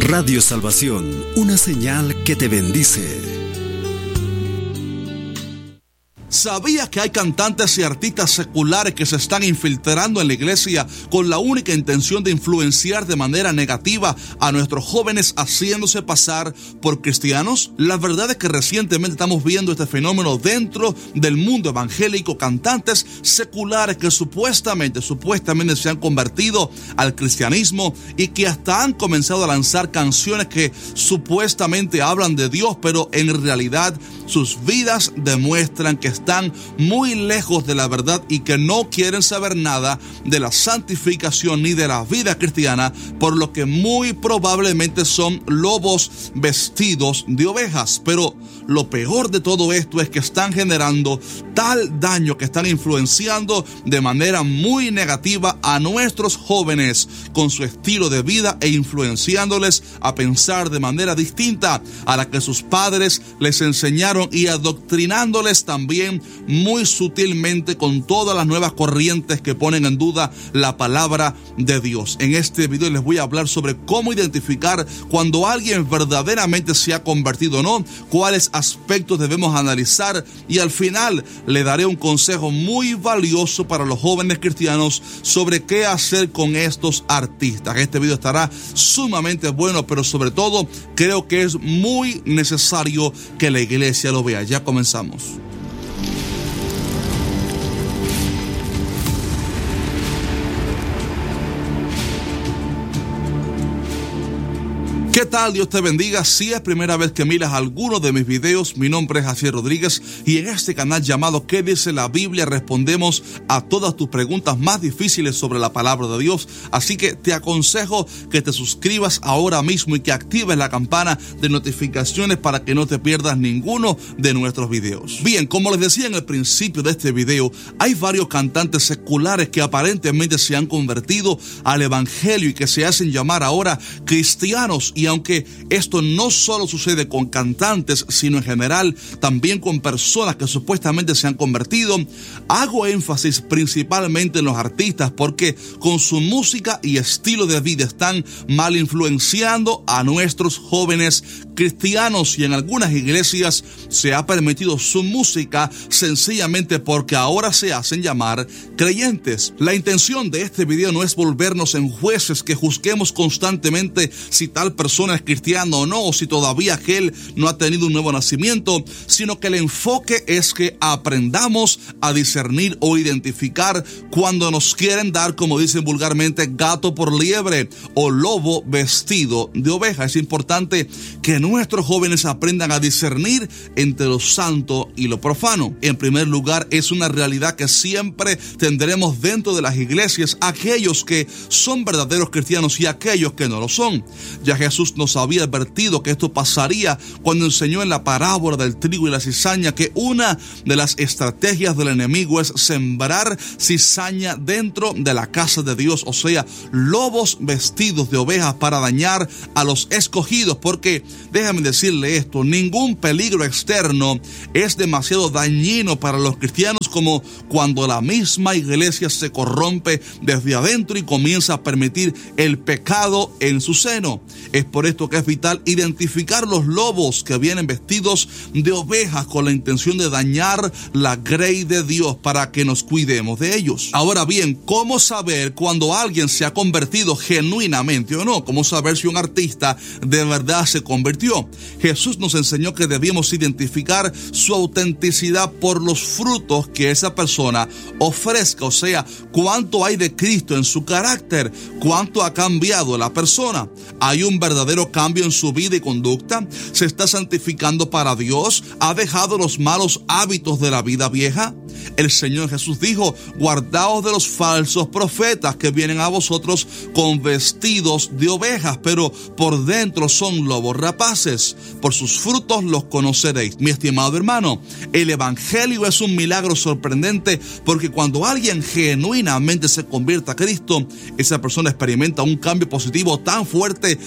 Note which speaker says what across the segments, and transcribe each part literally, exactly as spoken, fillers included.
Speaker 1: Radio Salvación, una señal que te bendice.
Speaker 2: ¿Sabías que hay cantantes y artistas seculares que se están infiltrando en la iglesia con la única intención de influenciar de manera negativa a nuestros jóvenes, haciéndose pasar por cristianos? La verdad es que recientemente estamos viendo este fenómeno dentro del mundo evangélico. Cantantes seculares que supuestamente, supuestamente se han convertido al cristianismo y que hasta han comenzado a lanzar canciones que supuestamente hablan de Dios, pero en realidad sus vidas demuestran que están muy lejos de la verdad y que no quieren saber nada de la santificación ni de la vida cristiana, por lo que muy probablemente son lobos vestidos de ovejas. Pero lo peor de todo esto es que están generando tal daño, que están influenciando de manera muy negativa a nuestros jóvenes con su estilo de vida e influenciándoles a pensar de manera distinta a la que sus padres les enseñaron, y adoctrinándoles también muy sutilmente con todas las nuevas corrientes que ponen en duda la palabra de Dios. En este video les voy a hablar sobre cómo identificar cuando alguien verdaderamente se ha convertido o no, cuáles aspectos debemos analizar, y al final le daré un consejo muy valioso para los jóvenes cristianos sobre qué hacer con estos artistas. Este video estará sumamente bueno, pero sobre todo creo que es muy necesario que la iglesia lo vea. Ya comenzamos. ¿Qué tal? Dios te bendiga. Si es primera vez que miras alguno de mis videos, mi nombre es Jaciel Rodríguez y en este canal llamado ¿Qué dice la Biblia? Respondemos a todas tus preguntas más difíciles sobre la palabra de Dios. Así que te aconsejo que te suscribas ahora mismo y que actives la campana de notificaciones para que no te pierdas ninguno de nuestros videos. Bien, como les decía en el principio de este video, hay varios cantantes seculares que aparentemente se han convertido al evangelio y que se hacen llamar ahora cristianos. Y aunque esto no solo sucede con cantantes, sino en general también con personas que supuestamente se han convertido, hago énfasis principalmente en los artistas porque con su música y estilo de vida están mal influenciando a nuestros jóvenes cristianos, y en algunas iglesias se ha permitido su música sencillamente porque ahora se hacen llamar creyentes. La intención de este video no es volvernos en jueces que juzguemos constantemente si tal persona es cristiano o no, o si todavía aquel no ha tenido un nuevo nacimiento, sino que el enfoque es que aprendamos a discernir o identificar cuando nos quieren dar, como dicen vulgarmente, gato por liebre o lobo vestido de oveja. Es importante que nuestros jóvenes aprendan a discernir entre lo santo y lo profano. En primer lugar, es una realidad que siempre tendremos dentro de las iglesias aquellos que son verdaderos cristianos y aquellos que no lo son. Ya Jesús nos había advertido que esto pasaría cuando enseñó en la parábola del trigo y la cizaña que una de las estrategias del enemigo es sembrar cizaña dentro de la casa de Dios, o sea, lobos vestidos de ovejas para dañar a los escogidos, porque déjame decirle esto, ningún peligro externo es demasiado dañino para los cristianos como cuando la misma iglesia se corrompe desde adentro y comienza a permitir el pecado en su seno. Es por esto que es vital identificar los lobos que vienen vestidos de ovejas con la intención de dañar la grey de Dios para que nos cuidemos de ellos. Ahora bien, ¿cómo saber cuando alguien se ha convertido genuinamente o no? ¿Cómo saber si un artista de verdad se convirtió? Jesús nos enseñó que debíamos identificar su autenticidad por los frutos que esa persona ofrezca, o sea, cuánto hay de Cristo en su carácter, cuánto ha cambiado la persona. ¿Hay un verdadero cambio en su vida y conducta? ¿Se está santificando para Dios? ¿Ha dejado los malos hábitos de la vida vieja? El Señor Jesús dijo: guardaos de los falsos profetas que vienen a vosotros con vestidos de ovejas, pero por dentro son lobos rapaces. Por sus frutos los conoceréis. Mi estimado hermano, el evangelio es un milagro sorprendente, porque cuando alguien genuinamente se convierte a Cristo, esa persona experimenta un cambio positivo tan fuerte, un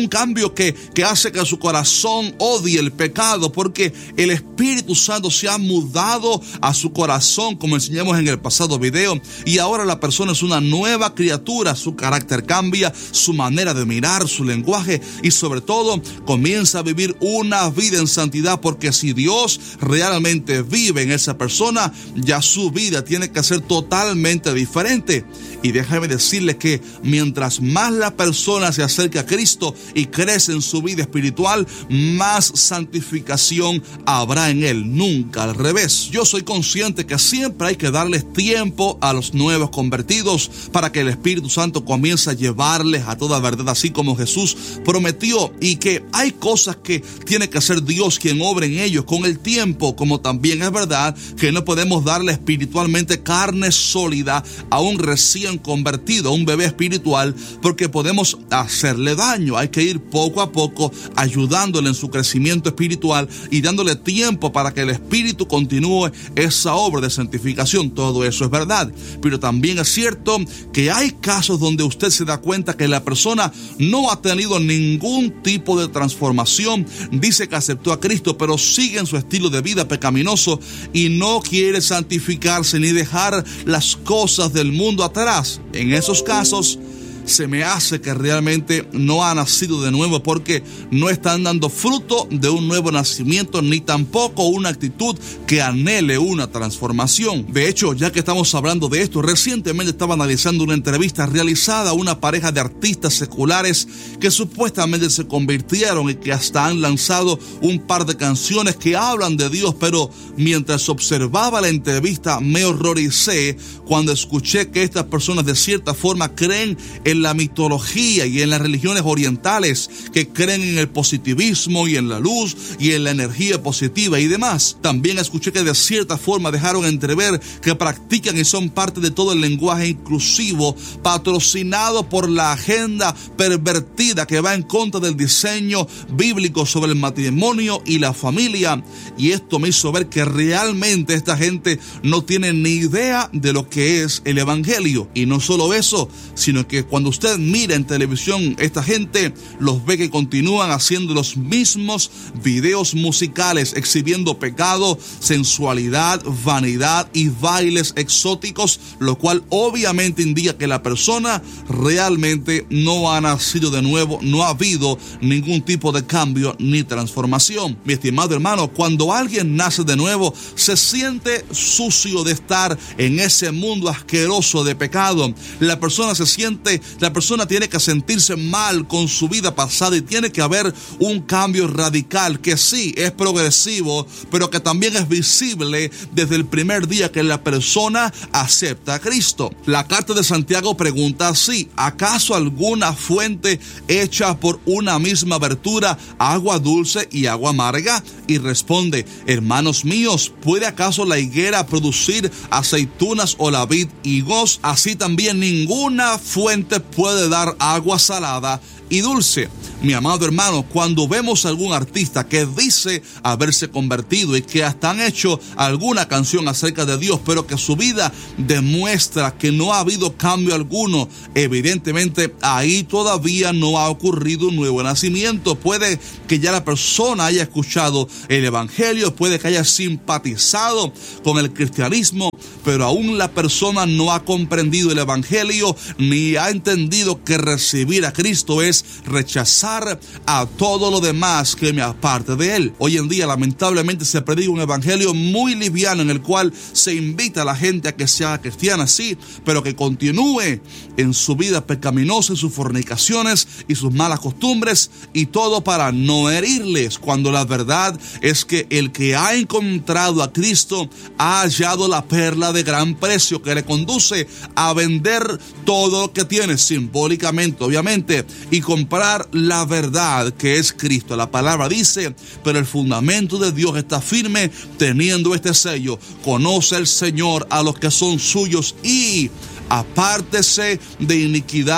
Speaker 2: un cambio que, que hace que su corazón odie el pecado, porque el Espíritu Santo se ha mudado a su corazón, como enseñamos en el pasado video, y ahora la persona es una nueva criatura. Su carácter cambia, su manera de mirar, su lenguaje, y sobre todo comienza a vivir una vida en santidad, porque si Dios realmente vive en esa persona, ya su vida tiene que ser totalmente diferente. Y déjame decirles que mientras más la persona se acerca a Cristo y crece en su vida espiritual, más santificación habrá en él, nunca al revés. Yo soy consciente que siempre hay que darles tiempo a los nuevos convertidos para que el Espíritu Santo comience a llevarles a toda verdad, así como Jesús prometió, y que hay cosas que tiene que hacer Dios quien obre en ellos con el tiempo, como también es verdad que no podemos darle espiritualmente carne sólida a un recién convertido, a un bebé espiritual, porque podemos hacerle daño. Hay que ir poco a poco ayudándole en su crecimiento espiritual y dándole tiempo para que el Espíritu continúe esa obra de santificación. Todo eso es verdad, pero también es cierto que hay casos donde usted se da cuenta que la persona no ha tenido ningún tipo de transformación. Dice que aceptó a Cristo, pero sigue en su estilo de vida pecaminoso y no quiere santificarse ni dejar las cosas del mundo atrás. En esos casos, se me hace que realmente no ha nacido de nuevo, porque no están dando fruto de un nuevo nacimiento, ni tampoco una actitud que anhele una transformación. De hecho, ya que estamos hablando de esto, recientemente estaba analizando una entrevista realizada a una pareja de artistas seculares que supuestamente se convirtieron y que hasta han lanzado un par de canciones que hablan de Dios, pero mientras observaba la entrevista me horroricé cuando escuché que estas personas de cierta forma creen en la mitología y en las religiones orientales, que creen en el positivismo y en la luz y en la energía positiva y demás. También escuché que de cierta forma dejaron entrever que practican y son parte de todo el lenguaje inclusivo patrocinado por la agenda pervertida que va en contra del diseño bíblico sobre el matrimonio y la familia. Y esto me hizo ver que realmente esta gente no tiene ni idea de lo que es el evangelio. Y no solo eso, sino que cuando usted mira en televisión, esta gente los ve que continúan haciendo los mismos videos musicales, exhibiendo pecado, sensualidad, vanidad y bailes exóticos, lo cual obviamente indica que la persona realmente no ha nacido de nuevo, no ha habido ningún tipo de cambio ni transformación. Mi estimado hermano, cuando alguien nace de nuevo, se siente sucio de estar en ese mundo asqueroso de pecado. La persona se siente, la persona tiene que sentirse mal con su vida pasada, y tiene que haber un cambio radical que sí es progresivo, pero que también es visible desde el primer día que la persona acepta a Cristo. La carta de Santiago pregunta así: ¿acaso alguna fuente hecha por una misma abertura, agua dulce y agua amarga? Y responde: hermanos míos, ¿puede acaso la higuera producir aceitunas o la vid higos? Así también ninguna fuente puede dar agua salada y dulce. Mi amado hermano, cuando vemos a algún artista que dice haberse convertido y que hasta han hecho alguna canción acerca de Dios, pero que su vida demuestra que no ha habido cambio alguno, evidentemente ahí todavía no ha ocurrido un nuevo nacimiento. Puede que ya la persona haya escuchado el evangelio, puede que haya simpatizado con el cristianismo, pero aún la persona no ha comprendido el evangelio ni ha entendido que recibir a Cristo es rechazar a todo lo demás que me aparte de él. Hoy en día lamentablemente se predica un evangelio muy liviano, en el cual se invita a la gente a que sea cristiana, sí, pero que continúe en su vida pecaminosa, en sus fornicaciones y sus malas costumbres, y todo para no herirles, cuando la verdad es que el que ha encontrado a Cristo ha hallado la perla de gran precio que le conduce a vender todo lo que tiene, simbólicamente obviamente, y comprar la verdad que es Cristo. La palabra dice: pero el fundamento de Dios está firme, teniendo este sello: conoce el Señor a los que son suyos, y apártese de iniquidad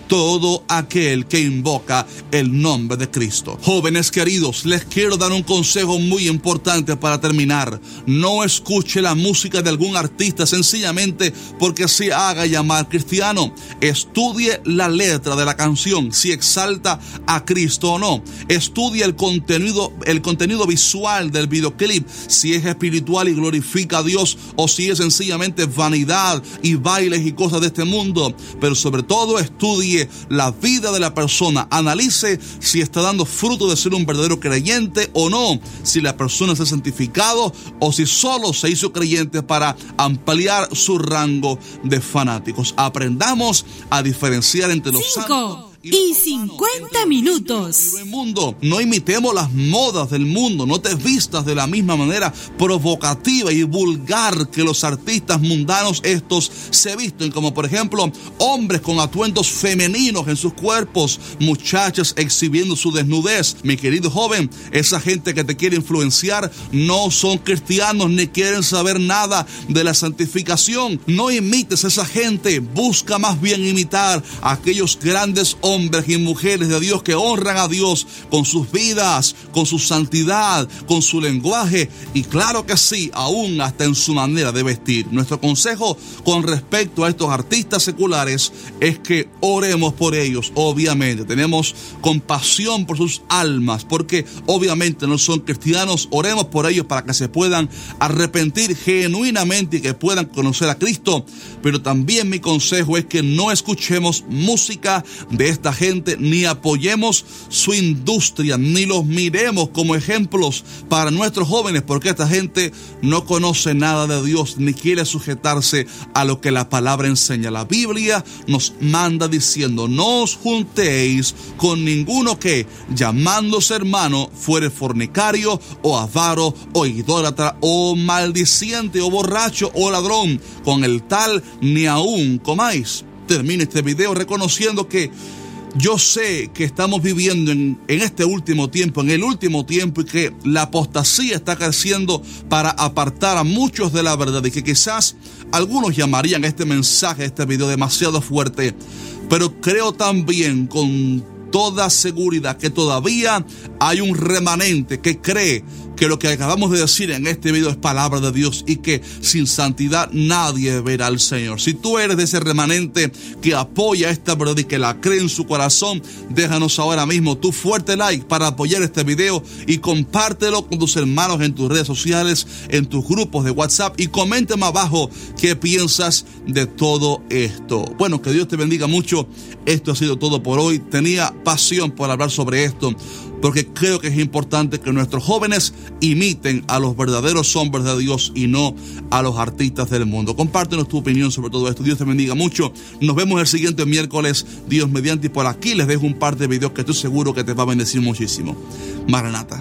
Speaker 2: todo aquel que invoca el nombre de Cristo. Jóvenes queridos, les quiero dar un consejo muy importante para terminar. No escuche la música de algún artista sencillamente porque se haga llamar cristiano. Estudie la letra de la canción, si exalta a Cristo o no. Estudie el contenido, el contenido visual del videoclip, si es espiritual y glorifica a Dios o si es sencillamente vanidad y bailes y cosas de este mundo. Pero sobre todo estudie la vida de la persona, analice si está dando fruto de ser un verdadero creyente o no, si la persona se ha santificado o si solo se hizo creyente para ampliar su rango de fanáticos. Aprendamos a diferenciar entre los
Speaker 3: Cinco.
Speaker 2: santos
Speaker 3: Y cincuenta minutos.
Speaker 2: Mundo. No imitemos las modas del mundo. No te vistas de la misma manera provocativa y vulgar que los artistas mundanos estos se visten, como por ejemplo hombres con atuendos femeninos en sus cuerpos, muchachas exhibiendo su desnudez. Mi querido joven, esa gente que te quiere influenciar no son cristianos ni quieren saber nada de la santificación. No imites a esa gente. Busca más bien imitar a aquellos grandes hombres hombres y mujeres de Dios que honran a Dios con sus vidas, con su santidad, con su lenguaje y claro que sí, aún hasta en su manera de vestir. Nuestro consejo con respecto a estos artistas seculares es que oremos por ellos. Obviamente tenemos compasión por sus almas porque obviamente no son cristianos. Oremos por ellos para que se puedan arrepentir genuinamente y que puedan conocer a Cristo. Pero también mi consejo es que no escuchemos música de esta gente, ni apoyemos su industria, ni los miremos como ejemplos para nuestros jóvenes, porque esta gente no conoce nada de Dios, ni quiere sujetarse a lo que la palabra enseña. La Biblia nos manda diciendo: no os juntéis con ninguno que, llamándose hermano, fuere fornicario, o avaro, o idólatra, o maldiciente, o borracho, o ladrón. Con el tal ni aún comáis. Termine este video reconociendo que yo sé que estamos viviendo en, en este último tiempo, en el último tiempo, y que la apostasía está creciendo para apartar a muchos de la verdad y que quizás algunos llamarían este mensaje, este video demasiado fuerte, pero creo también con toda seguridad que todavía hay un remanente que cree que lo que acabamos de decir en este video es palabra de Dios y que sin santidad nadie verá al Señor. Si tú eres de ese remanente que apoya esta verdad y que la cree en su corazón, déjanos ahora mismo tu fuerte like para apoyar este video y compártelo con tus hermanos en tus redes sociales, en tus grupos de WhatsApp, y coméntame abajo qué piensas de todo esto. Bueno, que Dios te bendiga mucho. Esto ha sido todo por hoy. Tenía pasión por hablar sobre esto porque creo que es importante que nuestros jóvenes imiten a los verdaderos hombres de Dios y no a los artistas del mundo. Compártenos tu opinión sobre todo esto. Dios te bendiga mucho. Nos vemos el siguiente miércoles, Dios mediante, y por aquí les dejo un par de videos que estoy seguro que te va a bendecir muchísimo. Maranata.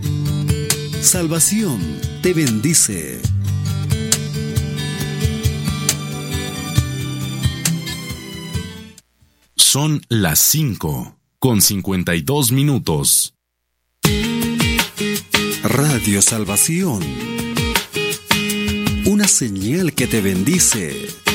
Speaker 1: Salvación te bendice.
Speaker 4: Son las cinco con cincuenta y dos minutos.
Speaker 1: Radio Salvación. Una señal que te bendice.